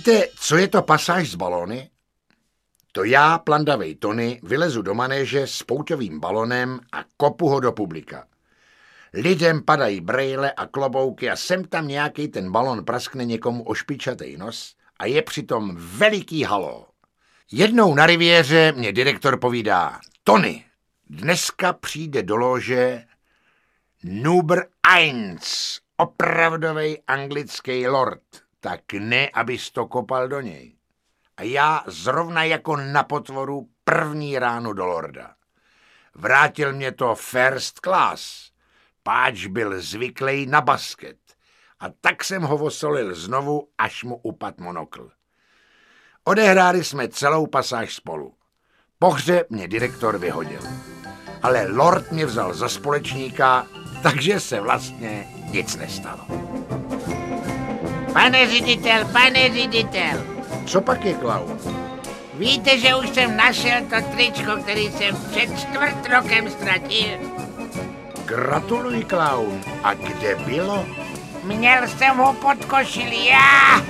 Víte, co je to pasáž z balony? To já, plandavej Tony, vylezu do manéže s pouťovým balonem a kopu ho do publika. Lidem padají brejle a klobouky a sem tam nějaký ten balon praskne někomu o špičatej nos a je přitom veliký halo. Jednou na riviéře mě direktor povídá: Tony, dneska přijde do lože Number 1, opravdovej anglický lord, tak ne, abys to kopal do něj. A já zrovna jako na potvoru první ráno do lorda. Vrátil mě to first class, páč byl zvyklý na basket. A tak jsem ho osolil znovu, až mu upad monokl. Odehráli jsme celou pasáž spolu. Po hře mě direktor vyhodil. Ale lord mě vzal za společníka, takže se vlastně nic nestalo. Pane ředitel. Co pak je, klaun? Víte, že už jsem našel to tričko, který jsem před 4 rokem ztratil? Gratuluji, klaun. A kde bylo? Měl jsem ho pod košilí, já!